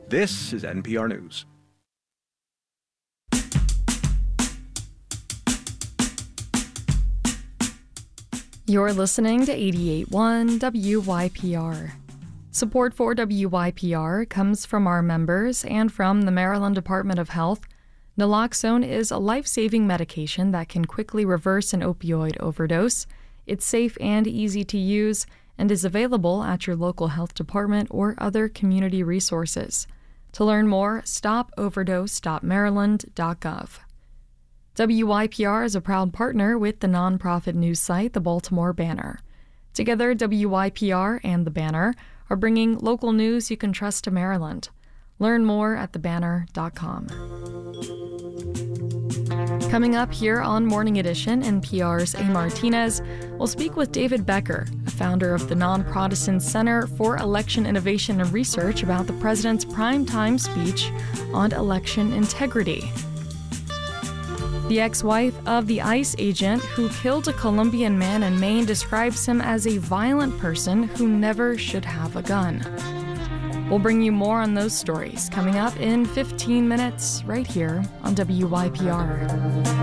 This is NPR News. You're listening to 88.1 WYPR. Support for WYPR comes from our members and from the Maryland Department of Health. Naloxone is a life-saving medication that can quickly reverse an opioid overdose. It's safe and easy to use and is available at your local health department or other community resources. To learn more, stopoverdose.maryland.gov. WYPR is a proud partner with the nonprofit news site The Baltimore Banner. Together, WYPR and The Banner are bringing local news you can trust to Maryland. Learn more at thebanner.com. Coming up here on Morning Edition, NPR's A. Martinez will speak with David Becker, a founder of the Non-Partisan Center for Election Innovation and Research, about the president's primetime speech on election integrity. The ex-wife of the ICE agent who killed a Colombian man in Maine describes him as a violent person who never should have a gun. We'll bring you more on those stories coming up in 15 minutes right here on WYPR.